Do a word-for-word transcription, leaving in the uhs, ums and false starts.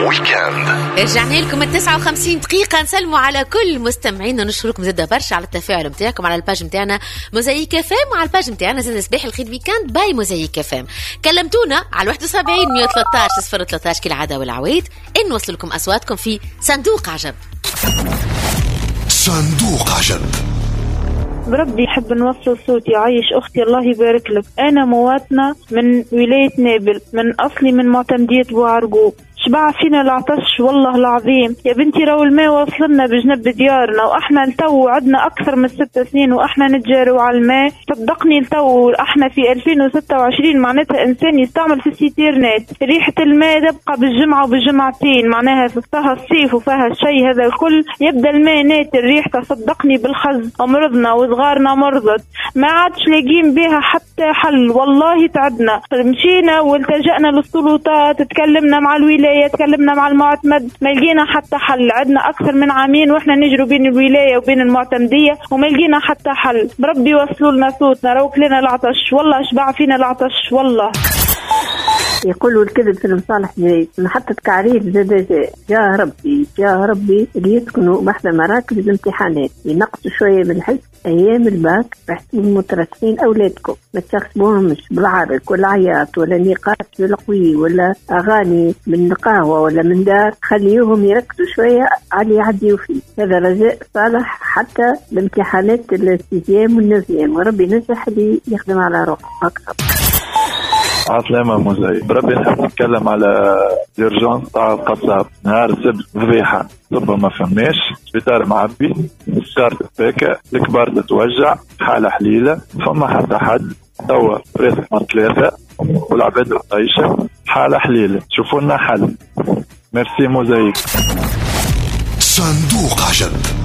ويكاند. رجعنا لكم التسعة وخمسين دقيقة، نسلموا على كل مستمعينا، نشكركم زادة برشا على التفاعل متاعكم على الباج متاعنا موزايك اف ام وعلى الباج متاعنا زاد صباح الخير ويكاند باي موزايك اف ام. كلمتونا على واحد وسبعين مية وثلاثة عشر صفر ثلاثة عشر كالعادة والعويد، إن نوصل لكم أصواتكم في صندوق عجب. صندوق عجب. بربي يحب نوصل صوتي. عايش أختي الله يبارك لك، أنا مواطنة من ولاية نابل، من أصلي من معتمدية بوعرقوب. شبع فينا العطش والله العظيم يا بنتي، رو الماء وصلنا بجنب ديارنا، واحنا لتو عدنا اكثر من ست سنين واحنا نتجاروا على الماء. صدقني لتو احنا في ألفين وستة وعشرين، معناتها انسان يستعمل في السيتيرنات ريحة الماء تبقى بالجمعة وبالجمعتين، معناها فيها الصيف وفيها الشيء هذا الكل، يبدا الماء ناتر ريحته. صدقني بالخز ومرضنا وصغارنا مرضت، ما عادش لاقين بها حتى حل. والله تعبنا، مشينا والتجأنا للسلطات، تكلمنا مع الولاية، تكلمنا مع المعتمد، ما لقينا حتى حل. عندنا اكثر من عامين واحنا نجروا بين الولايه وبين المعتمديه وما لقينا حتى حل. بربي وصلوا لنا صوتنا، روك لنا العطش والله، شبع فينا العطش والله. يقولوا الكذب في المصالح جاي، محطة كعريف زاد جاء جاء ربي جاء ربي اللي يسكنوا بحث مراكز الامتحانات ينقصوا شوية بالحس. أيام الباك رحتوا مترسمين أولادكم، ما تشخصوهمش بالعرق ولا عياط ولا نقاط بالقوي ولا أغاني من قهوة ولا من دار، خليوهم يركزوا شوية على يعديوا فيه. هذا رجاء صالح حتى الامتحانات الاستيام والنزيام، وربي نجح اللي يخدم على روحه أكثر. عسلامة موزاي. بربي نحب نتكلم على ديرجانس تاع القصاب. نهار السبت ذبيحة طبا ما فهمناش، سبيطار معبي، السيارة تتباكى، الكبار تتوجع، حالة حليلة، فما حتى حد توا بريسك من ثلاثة والعباد الطيشة، حالة حليلة. شوفوا لنا حل. ميرسي موزايك. صندوق عجب.